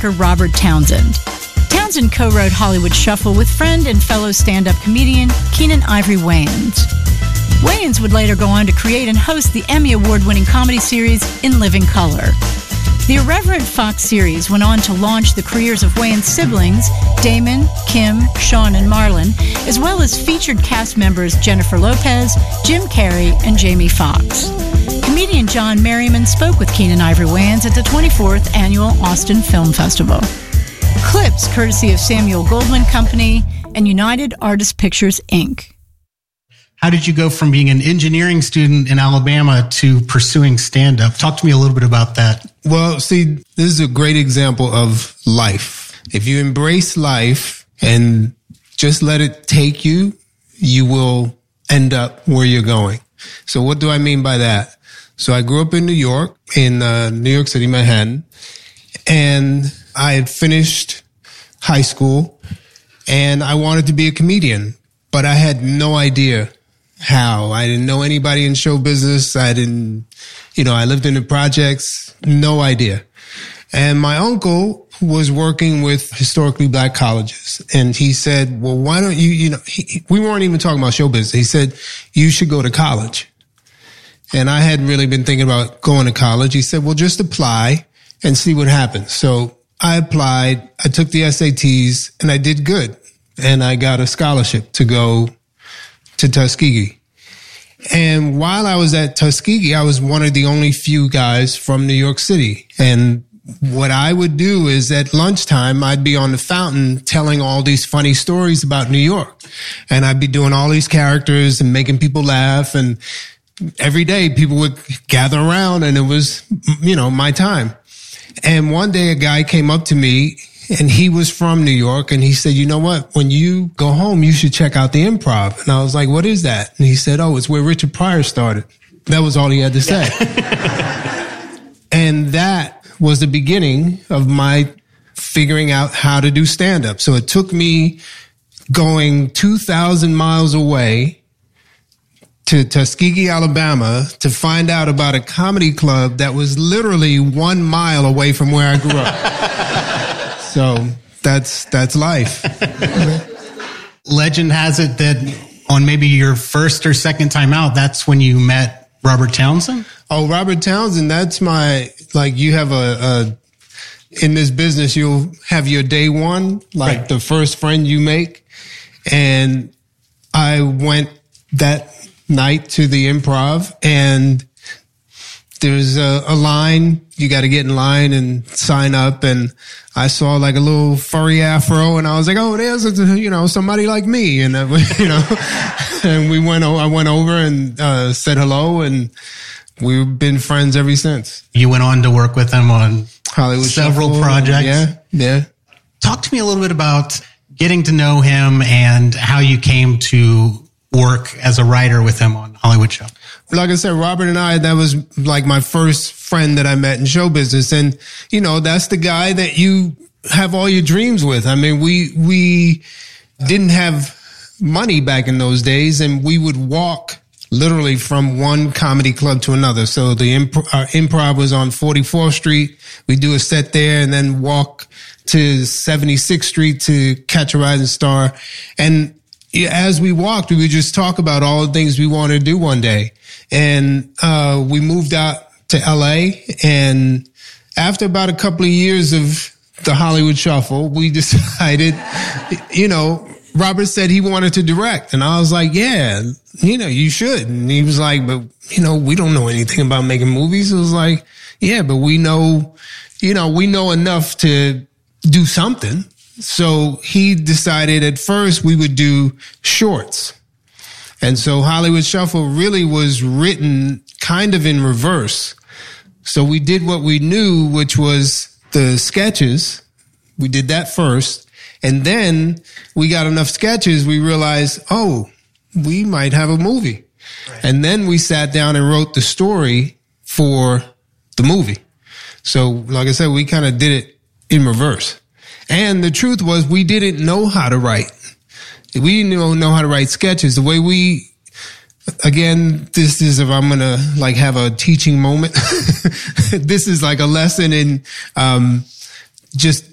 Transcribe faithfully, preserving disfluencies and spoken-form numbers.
filmmaker Robert Townsend. Townsend co-wrote Hollywood Shuffle with friend and fellow stand-up comedian Keenen Ivory Wayans. Wayans would later go on to create and host the Emmy Award-winning comedy series In Living Color. The irreverent Fox series went on to launch the careers of Wayans' siblings, Damon, Kim, Sean, and Marlon, as well as featured cast members Jennifer Lopez, Jim Carrey, and Jamie Foxx. Comedian John Merriman spoke with Keenen Ivory Wayans at the twenty-fourth Annual Austin Film Festival. Clips courtesy of Samuel Goldwyn Company and United Artists Pictures, Incorporated. How did you go from being an engineering student in Alabama to pursuing stand-up? Talk to me a little bit about that. Well, see, this is a great example of life. If you embrace life and just let it take you, you will end up where you're going. So what do I mean by that? So I grew up in New York, in uh, New York City, Manhattan, and I had finished high school, and I wanted to be a comedian, but I had no idea how. I didn't know anybody in show business. I didn't, you know, I lived in the projects, no idea. And my uncle was working with historically black colleges. And he said, well, why don't you, you know, he, we weren't even talking about show business. He said, you should go to college. And I hadn't really been thinking about going to college. He said, well, just apply and see what happens. So I applied, I took the S A Ts, and I did good. And I got a scholarship to go to Tuskegee. And while I was at Tuskegee, I was one of the only few guys from New York City. And what I would do is at lunchtime, I'd be on the fountain telling all these funny stories about New York. And I'd be doing all these characters and making people laugh. And every day people would gather around, and it was, you know, my time. And one day a guy came up to me, and he was from New York, and he said, you know what? When you go home, you should check out the Improv. And I was like, what is that? And he said, oh, it's where Richard Pryor started. That was all he had to say. And that was the beginning of my figuring out how to do stand-up. So it took me going two thousand miles away to Tuskegee, Alabama, to find out about a comedy club that was literally one mile away from where I grew up. So that's that's life. Legend has it that on maybe your first or second time out, that's when you met Robert Townsend? Oh, Robert Townsend, that's my, like, you have a, a in this business, you'll have your day one, like right. The first friend you make. And I went that night to the Improv, and there's a, a line, you got to get in line and sign up. And I saw like a little furry afro, and I was like, oh, there's, a, you know, somebody like me. And, uh, you know, and we went, I went over and uh, said hello, and we've been friends ever since. You went on to work with him on Hollywood several Shuffle, projects. Yeah, yeah. Talk to me a little bit about getting to know him and how you came to work as a writer with him on Hollywood Shuffle. Like I said, Robert and I, that was like my first friend that I met in show business. And, you know, that's the guy that you have all your dreams with. I mean, we, we didn't have money back in those days, and we would walk literally from one comedy club to another. So the imp- our Improv was on forty-fourth Street. We do a set there and then walk to seventy-sixth Street to catch a rising star. And as we walked, we would just talk about all the things we wanted to do one day. And uh we moved out to L A. And after about a couple of years of the Hollywood Shuffle, we decided, you know, Robert said he wanted to direct. And I was like, yeah, you know, you should. And he was like, but, you know, we don't know anything about making movies. It was like, yeah, but we know, you know, we know enough to do something. So he decided at first we would do shorts. And so Hollywood Shuffle really was written kind of in reverse. So we did what we knew, which was the sketches. We did that first. And then we got enough sketches, we realized, oh, we might have a movie. Right. And then we sat down and wrote the story for the movie. So like I said, we kind of did it in reverse. And the truth was, we didn't know how to write. We didn't know how to write sketches. The way we, again, this is, if I'm going to like have a teaching moment, this is like a lesson in um, just